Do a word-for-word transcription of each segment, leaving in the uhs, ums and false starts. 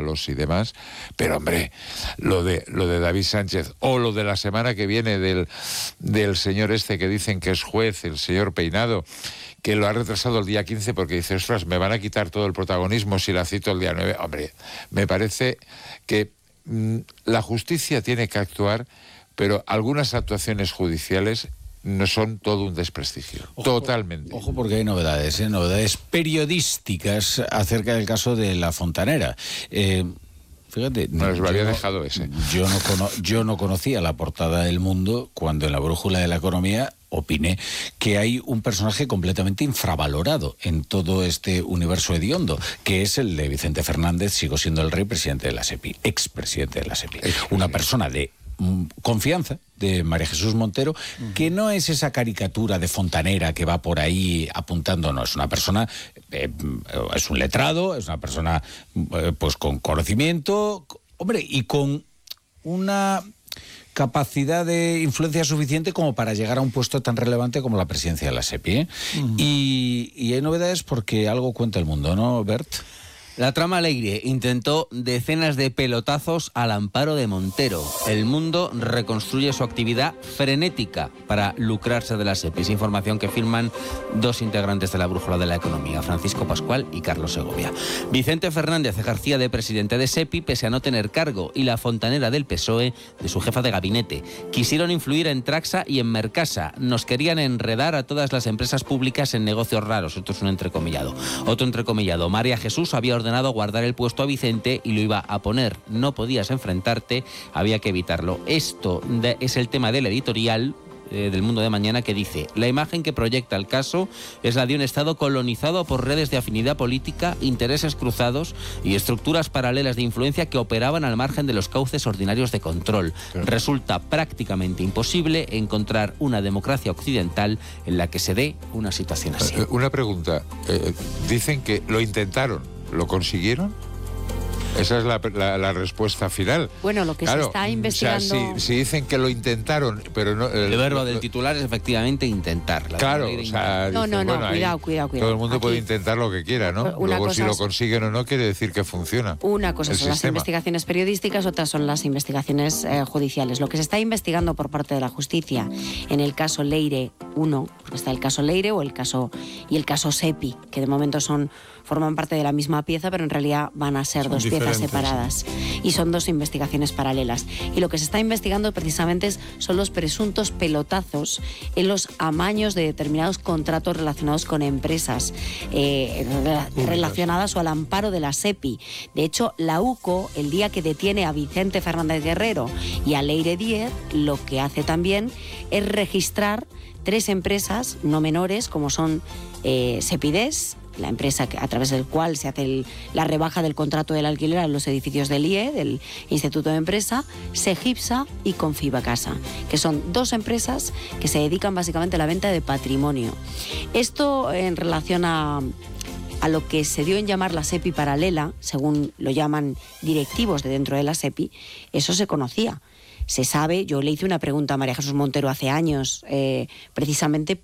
escándalos y demás, pero hombre, lo de lo de David Sánchez o lo de la semana que viene del, del señor este que dicen que es juez, el señor Peinado, que lo ha retrasado el día quince porque dice, ostras, me van a quitar todo el protagonismo si la cito el día nueve. Hombre, me parece que mmm, la justicia tiene que actuar, pero algunas actuaciones judiciales no son todo un desprestigio, ojo, totalmente. Ojo, porque hay novedades, ¿eh? novedades periodísticas acerca del caso de La Fontanera. Eh, fíjate, nos lo había no, dejado ese. Yo no, cono, yo no conocía la portada del Mundo cuando en la brújula de la economía opiné que hay un personaje completamente infravalorado en todo este universo hediondo, que es el de Vicente Fernández, sigo siendo el rey, presidente de la SEPI, expresidente de la SEPI. Una persona de confianza de María Jesús Montero, uh-huh. que no es esa caricatura de fontanera que va por ahí apuntando, no, es una persona, eh, es un letrado, es una persona eh, pues con conocimiento, hombre, y con una capacidad de influencia suficiente como para llegar a un puesto tan relevante como la presidencia de la SEPI, ¿eh? Uh-huh. y, y hay novedades porque algo cuenta el mundo, ¿no, Bert? La trama Leire intentó decenas de pelotazos al amparo de Montero. El Mundo reconstruye su actividad frenética para lucrarse de la SEPI. Es información que firman dos integrantes de la brújula de la economía, Francisco Pascual y Carlos Segovia. Vicente Fernández ejercía de presidente de SEPI pese a no tener cargo, y la fontanera del P S O E de su jefa de gabinete. Quisieron influir en Traxa y en Mercasa. Nos querían enredar a todas las empresas públicas en negocios raros. Esto es un entrecomillado. Otro entrecomillado. María Jesús había ordenado guardar el puesto a Vicente y lo iba a poner. No podías enfrentarte, había que evitarlo. Esto de, es el tema del editorial eh, del Mundo de Mañana, que dice: la imagen que proyecta el caso es la de un Estado colonizado por redes de afinidad política, intereses cruzados y estructuras paralelas de influencia que operaban al margen de los cauces ordinarios de control. Claro. Resulta prácticamente imposible encontrar una democracia occidental en la que se dé una situación así. Eh, una pregunta. Eh, dicen que lo intentaron. ¿Lo consiguieron? Esa es la, la, la respuesta final. Bueno, lo que claro, se está investigando... O sea, si, si dicen que lo intentaron, pero no... El, el verbo del titular es efectivamente intentar. Claro, o sea... No, no, no, bueno, cuidado, cuidado, cuidado. Todo el mundo Aquí, puede intentar lo que quiera, ¿no? Luego, si lo consiguen o no, quiere decir que funciona. Una cosa son sistema. las investigaciones periodísticas, otras son las investigaciones eh, judiciales. Lo que se está investigando por parte de la justicia en el caso Leire uno, porque está el caso Leire o el caso y el caso SEPI, que de momento son forman parte de la misma pieza, pero en realidad van a ser son dos piezas separadas. Y son dos investigaciones paralelas. Y lo que se está investigando precisamente son los presuntos pelotazos en los amaños de determinados contratos relacionados con empresas eh, relacionadas o al amparo de la SEPI. De hecho, la U C O, el día que detiene a Vicente Fernández Guerrero y a Leire Díez, lo que hace también es registrar tres empresas no menores, como son eh, Sepides, la empresa a través del cual se hace el, la rebaja del contrato del alquiler a los edificios del I E, del Instituto de Empresa, Segipsa y Confibacasa, que son dos empresas que se dedican básicamente a la venta de patrimonio. Esto en relación a, a lo que se dio en llamar la SEPI paralela, según lo llaman directivos de dentro de la SEPI, eso se conocía. Se sabe, yo le hice una pregunta a María Jesús Montero hace años, eh, precisamente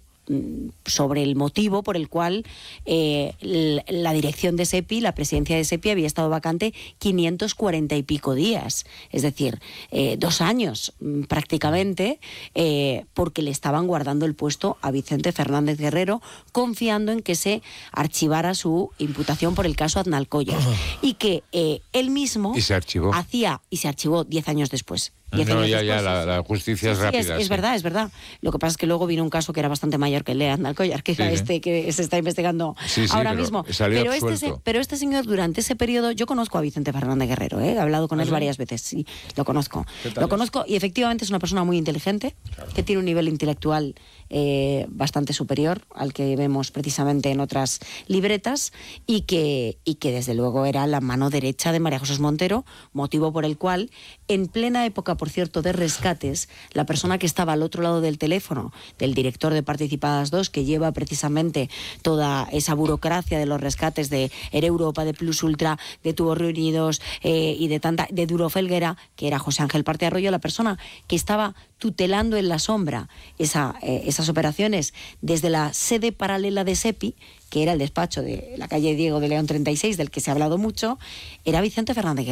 sobre el motivo por el cual eh, la dirección de SEPI, la presidencia de SEPI, había estado vacante quinientos cuarenta y pico días, es decir, eh, dos años prácticamente, eh, porque le estaban guardando el puesto a Vicente Fernández Guerrero, confiando en que se archivara su imputación por el caso Aznalcóllar, y que eh, él mismo y se archivó. hacía, y se archivó diez años después. No, ya, ya, la, la justicia es sí, rápida. Sí, es, sí. es verdad, es verdad. Lo que pasa es que luego vino un caso que era bastante mayor que el de Aznalcóllar, que era sí, este que se está investigando sí, sí, ahora pero mismo. Pero este, pero este señor, durante ese periodo, yo conozco a Vicente Fernández Guerrero, ¿eh? He hablado con él ¿sí? varias veces, sí, lo conozco. Lo conozco y efectivamente es una persona muy inteligente, claro, que tiene un nivel intelectual eh, bastante superior al que vemos precisamente en otras libretas, y que, y que desde luego era la mano derecha de María Jesús Montero, motivo por el cual, en plena época, por cierto, de rescates, la persona que estaba al otro lado del teléfono, del director de Participadas dos, que lleva precisamente toda esa burocracia de los rescates de Air Europa, de Plus Ultra, de Tubos Reunidos eh, y de tanta de Duro Felguera, que era José Ángel Parte Arroyo, la persona que estaba tutelando en la sombra esa, eh, esas operaciones desde la sede paralela de SEPI, que era el despacho de la calle Diego de León treinta y seis, del que se ha hablado mucho, era Vicente Fernández Guerrero.